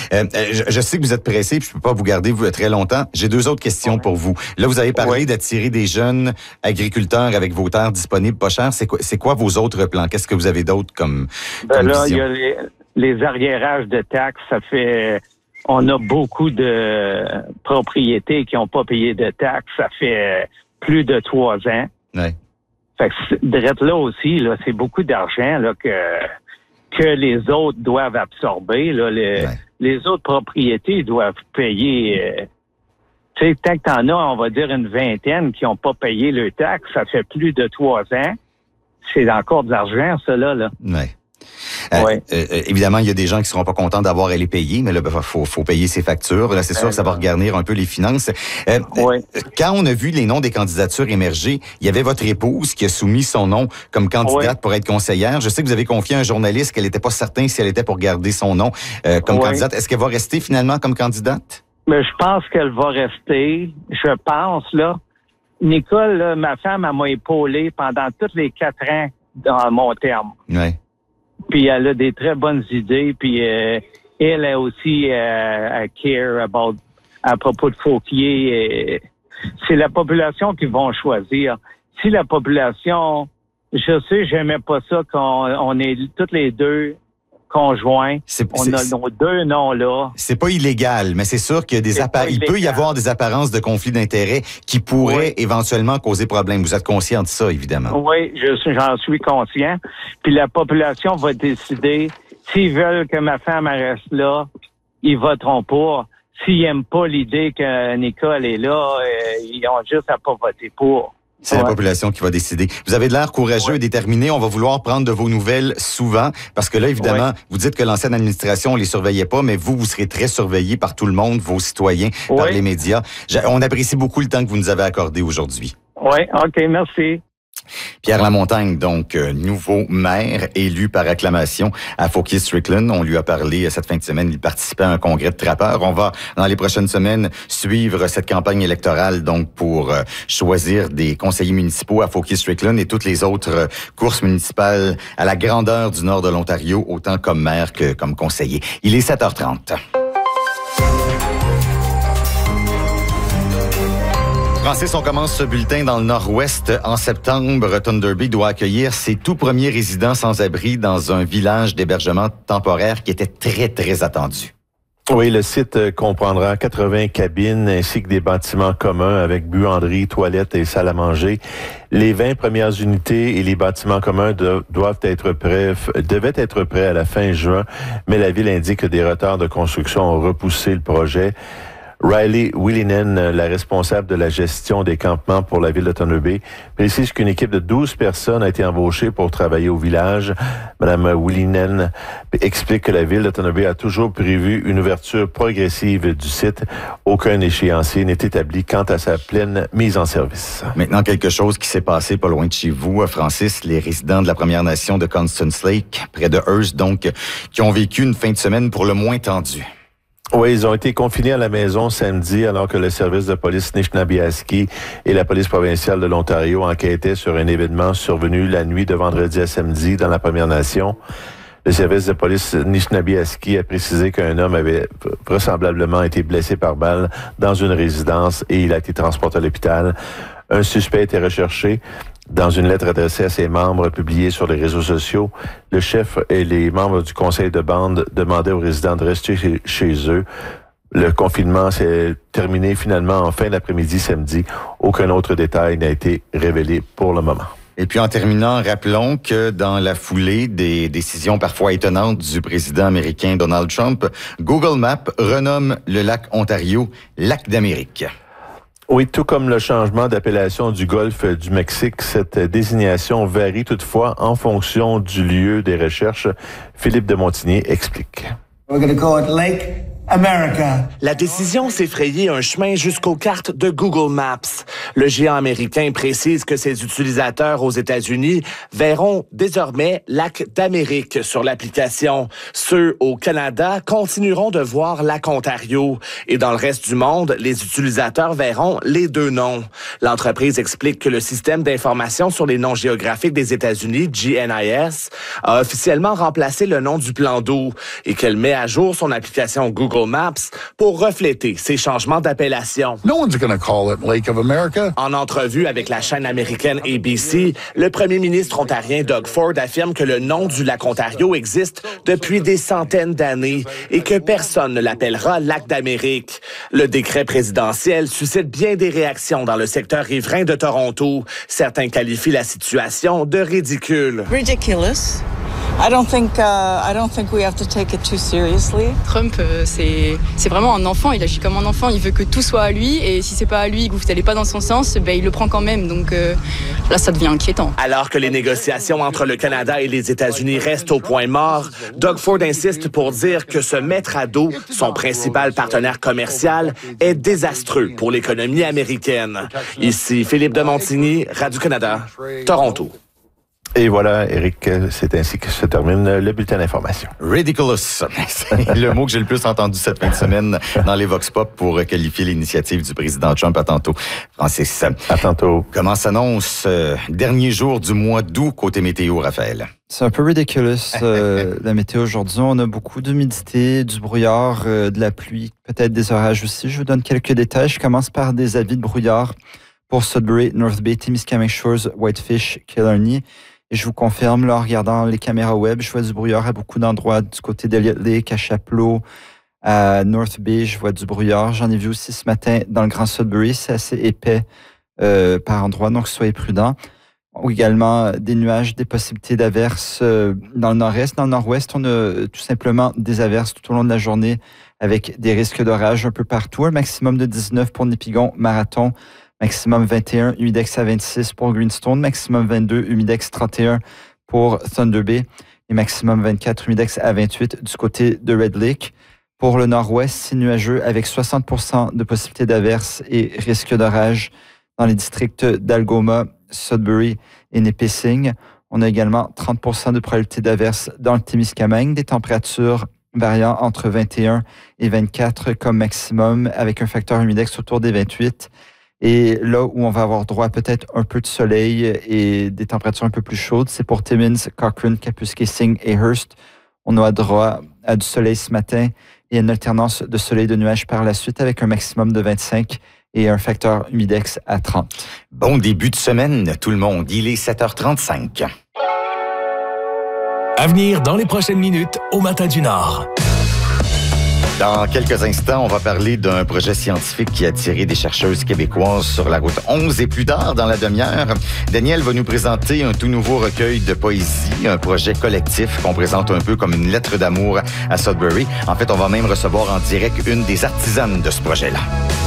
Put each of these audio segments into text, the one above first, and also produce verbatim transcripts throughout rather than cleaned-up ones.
Euh, je, je sais que vous êtes pressé, puis je peux pas vous garder vous, très longtemps. J'ai deux autres questions pour vous. Là, vous avez parlé oui. d'attirer des jeunes agriculteurs avec vos terres disponibles pas chères. C'est quoi, c'est quoi vos autres plans? Qu'est-ce que vous avez d'autre comme, ben comme là, vision? il y a les, les arriérages de taxes. Ça fait... On a beaucoup de propriétés qui n'ont pas payé de taxes. Ça fait plus de trois ans. Ouais. Fait que d'être là aussi, là, c'est beaucoup d'argent là, que, que les autres doivent absorber. Là. Les, ouais. les autres propriétés doivent payer. Euh, tu sais, tant que t'en as, on va dire une vingtaine qui n'ont pas payé le taxe, ça fait plus de trois ans. C'est encore de l'argent, ça, là. là. Ouais. Euh, ouais. euh, évidemment, il y a des gens qui seront pas contents d'avoir à les payer, mais là, il ben, faut, faut payer ses factures. Là, c'est sûr euh, que ça va regarnir un peu les finances. Euh, ouais. Quand on a vu les noms des candidatures émerger, il y avait votre épouse qui a soumis son nom comme candidate ouais. pour être conseillère. Je sais que vous avez confié à un journaliste qu'elle n'était pas certain si elle était pour garder son nom euh, comme ouais. candidate. Est-ce qu'elle va rester finalement comme candidate? Mais je pense qu'elle va rester. Je pense, là. Nicole, là, ma femme, elle m'a épaulé pendant tous les quatre ans dans mon terme. Ouais. Puis elle a des très bonnes idées. Puis euh, elle a aussi euh, elle care about, à propos de Fauquier. Euh, c'est la population qui vont choisir. Si la population, je sais, j'aimais pas ça qu'on on est toutes les deux conjoints. C'est, on a nos deux noms-là. C'est pas illégal, mais c'est sûr qu'il y a des appa- il peut y avoir des apparences de conflit d'intérêts qui pourraient oui. éventuellement causer problème. Vous êtes conscient de ça, évidemment. Oui, je, j'en suis conscient. Puis la population va décider. S'ils veulent que ma femme reste là, ils voteront pour. S'ils n'aiment pas l'idée que Nicole est là, euh, ils ont juste à pas voter pour. C'est ouais. la population qui va décider. Vous avez de l'air courageux ouais. et déterminé. On va vouloir prendre de vos nouvelles souvent parce que là, évidemment, ouais. vous dites que l'ancienne administration, on les surveillait pas, mais vous, vous serez très surveillés par tout le monde, vos citoyens, ouais. par les médias. On apprécie beaucoup le temps que vous nous avez accordé aujourd'hui. Oui, OK, merci. Pierre Lamontagne, donc euh, nouveau maire élu par acclamation à Fauquier-Strickland. On lui a parlé cette fin de semaine. Il participait à un congrès de trappeurs. On va, dans les prochaines semaines, suivre cette campagne électorale donc pour euh, choisir des conseillers municipaux à Fauquier-Strickland et toutes les autres euh, courses municipales à la grandeur du nord de l'Ontario, autant comme maire que comme conseiller. Il est sept heures trente. Francis, on commence ce bulletin dans le nord-ouest. En septembre, Thunder Bay doit accueillir ses tout premiers résidents sans-abri dans un village d'hébergement temporaire qui était très, très attendu. Oui, le site comprendra quatre-vingts cabines ainsi que des bâtiments communs avec buanderie, toilettes et salle à manger. Les vingt premières unités et les bâtiments communs de, doivent être prêts, devaient être prêts à la fin juin, mais la ville indique que des retards de construction ont repoussé le projet. Riley Willinen, la responsable de la gestion des campements pour la ville de Thunder Bay, précise qu'une équipe de douze personnes a été embauchée pour travailler au village. Madame Willinen explique que la ville de Thunder Bay a toujours prévu une ouverture progressive du site. Aucun échéancier n'est établi quant à sa pleine mise en service. Maintenant, quelque chose qui s'est passé pas loin de chez vous, Francis, les résidents de la Première Nation de Constance Lake, près de Hearst, donc, qui ont vécu une fin de semaine pour le moins tendue. Oui, ils ont été confinés à la maison samedi alors que le service de police Nishnabéaski et la police provinciale de l'Ontario enquêtaient sur un événement survenu la nuit de vendredi à samedi dans la Première Nation. Le service de police Nishnabéaski a précisé qu'un homme avait vraisemblablement été blessé par balle dans une résidence et il a été transporté à l'hôpital. Un suspect était recherché. Dans une lettre adressée à ses membres publiée sur les réseaux sociaux, le chef et les membres du conseil de bande demandaient aux résidents de rester chez, chez eux. Le confinement s'est terminé finalement en fin d'après-midi samedi. Aucun autre détail n'a été révélé pour le moment. Et puis en terminant, rappelons que dans la foulée des décisions parfois étonnantes du président américain Donald Trump, Google Maps renomme le lac Ontario Lac d'Amérique. Oui, tout comme le changement d'appellation du golfe du Mexique, cette désignation varie toutefois en fonction du lieu des recherches. Philippe de Montigny explique. We're going to call it Lake America. La décision s'est frayée un chemin jusqu'aux cartes de Google Maps. Le géant américain précise que ses utilisateurs aux États-Unis verront désormais Lac d'Amérique sur l'application. Ceux au Canada continueront de voir Lac Ontario. Et dans le reste du monde, les utilisateurs verront les deux noms. L'entreprise explique que le système d'information sur les noms géographiques des États-Unis, G N I S, a officiellement remplacé le nom du plan d'eau et qu'elle met à jour son application Google Google Maps pour refléter ces changements d'appellation. No one's going to call it Lake of America. En entrevue avec la chaîne américaine A B C, le premier ministre ontarien Doug Ford affirme que le nom du lac Ontario existe depuis des centaines d'années et que personne ne l'appellera lac d'Amérique. Le décret présidentiel suscite bien des réactions dans le secteur riverain de Toronto. Certains qualifient la situation de ridicule. Ridiculous. I don't think uh, I don't think we have to take it too seriously. Trump, euh, c'est c'est vraiment un enfant. Il agit comme un enfant. Il veut que tout soit à lui, et si c'est pas à lui, que vous n'allez pas dans son sens, ben il le prend quand même. Donc euh, là, ça devient inquiétant. Alors que les négociations entre le Canada et les États-Unis restent au point mort, Doug Ford insiste pour dire que se mettre à dos son principal partenaire commercial est désastreux pour l'économie américaine. Ici Philippe de Montigny, Radio-Canada, Toronto. Et voilà, Éric, c'est ainsi que se termine le bulletin d'information. Ridiculous. C'est le mot que j'ai le plus entendu cette fin de semaine dans les Vox Pop pour qualifier l'initiative du président Trump. À tantôt, Francis. À tantôt. Comment s'annonce euh, dernier jour du mois d'août côté météo, Raphaël? C'est un peu ridiculous, euh, la météo aujourd'hui. On a beaucoup d'humidité, du brouillard, euh, de la pluie, peut-être des orages aussi. Je vous donne quelques détails. Je commence par des avis de brouillard pour Sudbury, North Bay, Témiscamingue Shores, Whitefish, Killarney. Et je vous confirme, là, en regardant les caméras web, je vois du brouillard à beaucoup d'endroits, du côté d'Elliott Lake, à Chapleau, à North Bay, je vois du brouillard. J'en ai vu aussi ce matin dans le Grand Sudbury, c'est assez épais euh, par endroits, donc soyez prudents. Ou également des nuages, des possibilités d'averses euh, dans le nord-est. Dans le nord-ouest, on a tout simplement des averses tout au long de la journée avec des risques d'orage un peu partout. Un maximum de dix-neuf pour Nipigon, Marathon. Maximum vingt et un, humidex à vingt-six pour Greenstone. Maximum vingt-deux, humidex trente et un pour Thunder Bay. Et maximum vingt-quatre, humidex à vingt-huit du côté de Red Lake. Pour le nord-ouest, c'est nuageux avec soixante pour cent de possibilités d'averses et risque d'orage dans les districts d'Algoma, Sudbury et Nipissing. On a également trente pour cent de probabilité d'averses dans le Témiscamingue. Des températures variant entre vingt et un et vingt-quatre comme maximum avec un facteur humidex autour des vingt-huit. Et là où on va avoir droit à peut-être un peu de soleil et des températures un peu plus chaudes, c'est pour Timmins, Cochrane, Kapuskasing et Hearst. On aura droit à du soleil ce matin et une alternance de soleil et de nuages par la suite avec un maximum de vingt-cinq et un facteur humidex à trente. Bon début de semaine, tout le monde. Il est sept heures trente-cinq. À venir dans les prochaines minutes au Matin du Nord. Dans quelques instants, on va parler d'un projet scientifique qui a attiré des chercheuses québécoises sur la route onze. Et plus tard, dans la demi-heure, Daniel va nous présenter un tout nouveau recueil de poésie, un projet collectif qu'on présente un peu comme une lettre d'amour à Sudbury. En fait, on va même recevoir en direct une des artisanes de ce projet-là.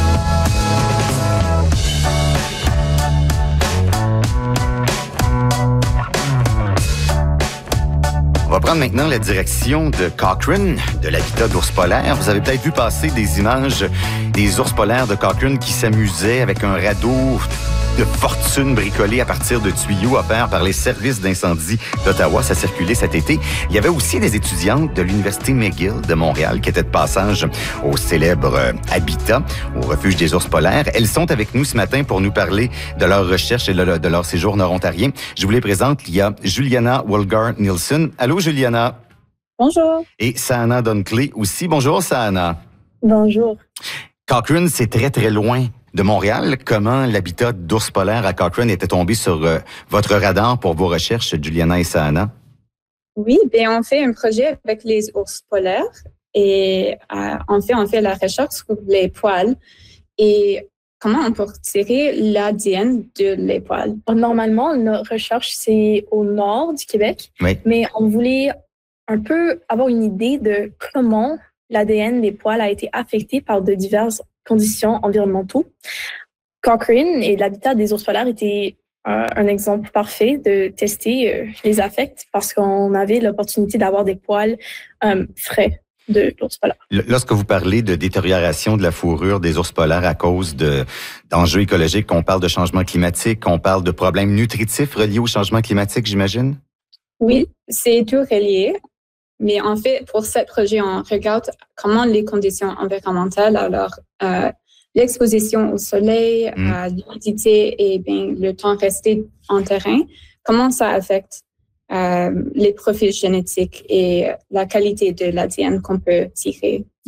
On va prendre maintenant la direction de Cochrane, de l'habitat d'ours polaires. Vous avez peut-être vu passer des images des ours polaires de Cochrane qui s'amusaient avec un radeau de fortune bricolé à partir de tuyaux offerts par les services d'incendie d'Ottawa. Ça circulait cet été. Il y avait aussi des étudiantes de l'Université McGill de Montréal qui étaient de passage au célèbre Habitat, au refuge des ours polaires. Elles sont avec nous ce matin pour nous parler de leur recherche et de leur séjour nord-ontarien. Je vous les présente. Il y a Juliana Wolgar-Nielsen. Allô, Juliana. Bonjour. Et Sana Dunkley aussi. Bonjour, Sana. Bonjour. Cochrane, c'est très, très loin de Montréal. Comment l'habitat d'ours polaires à Cochrane était tombé sur euh, votre radar pour vos recherches, Juliana et Sana? Oui, bien, on fait un projet avec les ours polaires et euh, en fait, on fait la recherche sur les poils et comment on peut retirer l'A D N de les poils. Normalement, notre recherche, c'est au nord du Québec, oui. Mais on voulait un peu avoir une idée de comment l'A D N des poils a été affecté par de diverses conditions environnementaux. Cochrane et l'habitat des ours polaires étaient euh, un exemple parfait de tester euh, les affects parce qu'on avait l'opportunité d'avoir des poils euh, frais de l'ours polaire. Lorsque vous parlez de détérioration de la fourrure des ours polaires à cause de, d'enjeux écologiques, on parle de changement climatique, on parle de problèmes nutritifs reliés au changement climatique, j'imagine? Oui, c'est tout relié. Mais en fait, pour ce projet, on regarde comment les conditions environnementales, alors euh, l'exposition au soleil, mmh. euh, l'humidité et bien, le temps resté en terrain, comment ça affecte euh, les profils génétiques et la qualité de l'A D N qu'on peut tirer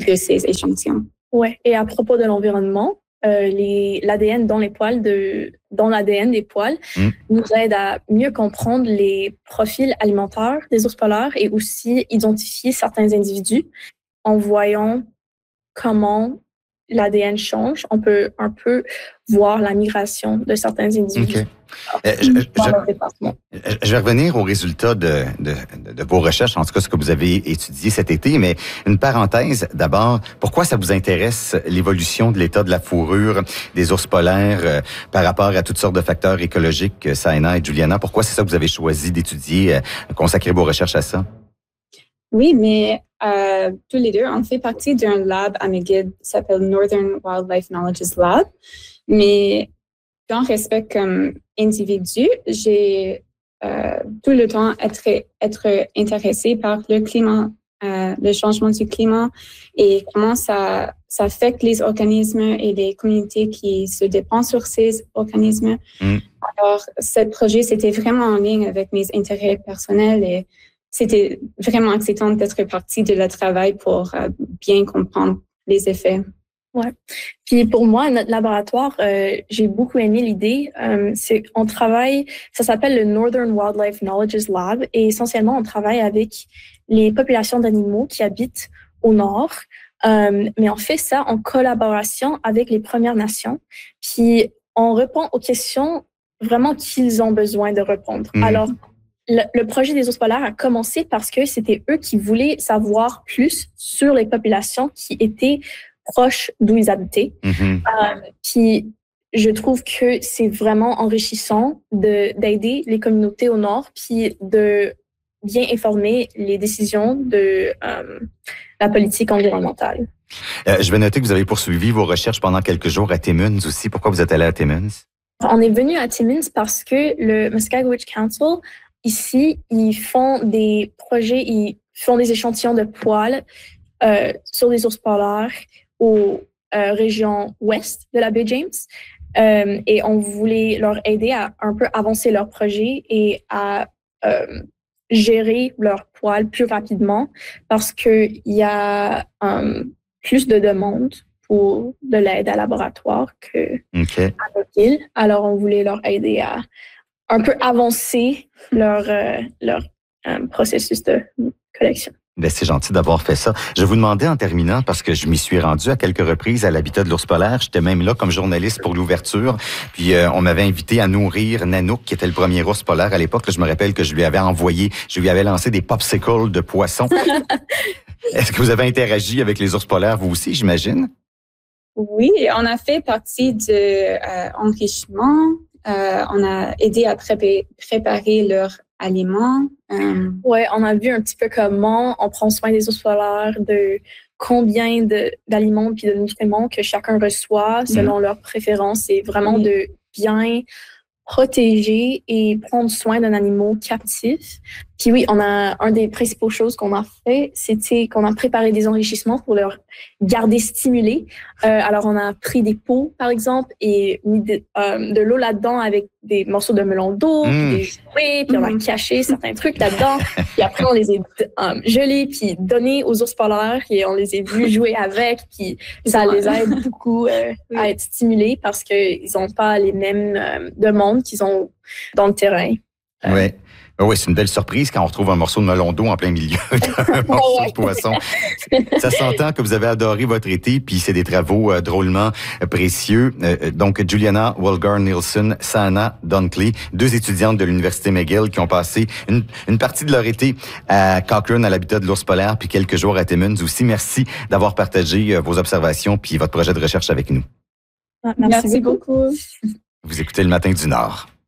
de ces échantillons. Ouais. Et à propos de l'environnement, euh, les, l'A D N dans les poils de, dans l'A D N des poils mm. nous aide à mieux comprendre les profils alimentaires des ours polaires et aussi identifier certains individus en voyant comment l'A D N change. On peut un peu voir la migration de certains individus. Okay. Euh, je, je, je vais revenir aux résultats de, de, de vos recherches, en tout cas ce que vous avez étudié cet été, mais une parenthèse d'abord, pourquoi ça vous intéresse l'évolution de l'état de la fourrure des ours polaires euh, par rapport à toutes sortes de facteurs écologiques, Saina et Juliana? Pourquoi c'est ça que vous avez choisi d'étudier, euh, consacrer vos recherches à ça? Oui, mais euh, tous les deux, on fait partie d'un lab à McGill qui s'appelle Northern Wildlife Knowledge Lab, mais quand on respecte comme individu, j'ai euh, tout le temps être, être intéressée par le climat, euh, le changement du climat et comment ça, ça affecte les organismes et les communautés qui se dépendent sur ces organismes. Mm. Alors, ce projet, c'était vraiment en ligne avec mes intérêts personnels et c'était vraiment excitant d'être partie de le travail pour euh, bien comprendre les effets. Ouais. Puis pour moi, notre laboratoire, euh, j'ai beaucoup aimé l'idée. Euh, c'est, on travaille, ça s'appelle le Northern Wildlife Knowledge Lab et essentiellement, on travaille avec les populations d'animaux qui habitent au nord. Euh, mais on fait ça en collaboration avec les Premières Nations. Puis on répond aux questions vraiment qu'ils ont besoin de répondre. Mmh. Alors, Le, le projet des ours polaires a commencé parce que c'était eux qui voulaient savoir plus sur les populations qui étaient proches d'où ils habitaient. Mm-hmm. Euh, puis je trouve que c'est vraiment enrichissant de, d'aider les communautés au nord puis de bien informer les décisions de euh, la politique environnementale. Euh, je vais noter que vous avez poursuivi vos recherches pendant quelques jours à Timmins aussi. Pourquoi vous êtes allé à Timmins? On est venu à Timmins parce que le Muskego Witch Council ici, ils font des projets, ils font des échantillons de poils euh, sur les ours polaires aux euh, régions ouest de la baie James. Euh, et on voulait leur aider à un peu avancer leur projet et à euh, gérer leurs poils plus rapidement parce qu'il y a um, plus de demandes pour de l'aide à laboratoire que okay. à McGill. Alors, on voulait leur aider à un peu avancer leur, euh, leur euh, processus de collection. Ben, c'est gentil d'avoir fait ça. Je vous demandais en terminant, parce que je m'y suis rendu à quelques reprises à l'habitat de l'ours polaire. J'étais même là comme journaliste pour l'ouverture. Puis euh, on m'avait invité à nourrir Nanook, qui était le premier ours polaire à l'époque. Là, je me rappelle que je lui avais envoyé, je lui avais lancé des popsicles de poissons. Est-ce que vous avez interagi avec les ours polaires, vous aussi, j'imagine? Oui, on a fait partie de euh, enrichissement. Euh, on a aidé à pré- préparer leurs aliments. Euh... Oui, on a vu un petit peu comment on prend soin des ours polaires, de combien de, d'aliments puis de nutriments que chacun reçoit selon mmh. leurs préférences. C'est vraiment oui. de bien protéger et prendre soin d'un animal captif. Puis oui, on a un des principaux choses qu'on a fait, c'était qu'on a préparé des enrichissements pour leur garder stimulés. Euh, alors, on a pris des pots, par exemple, et mis de, euh, de l'eau là-dedans avec des morceaux de melon d'eau, mmh. puis des jouets, puis on a caché certains trucs là-dedans. Puis après, on les a euh, gelés, puis donnés aux ours polaires, et on les a vus jouer avec, puis ça les aide beaucoup euh, oui. à être stimulés parce qu'ils n'ont pas les mêmes euh, demandes qu'ils ont dans le terrain. Euh, oui. Oui, c'est une belle surprise quand on retrouve un morceau de melon d'eau en plein milieu d'un morceau de poisson. Ça s'entend que vous avez adoré votre été, puis c'est des travaux euh, drôlement précieux. Euh, donc, Juliana Walgar-Nielsen, Saina Dunkley, deux étudiantes de l'Université McGill qui ont passé une, une partie de leur été à Cochrane, à l'habitat de l'ours polaire, puis quelques jours à Timmins aussi. Merci d'avoir partagé euh, vos observations puis votre projet de recherche avec nous. Merci, Merci beaucoup. Vous écoutez Le Matin du Nord.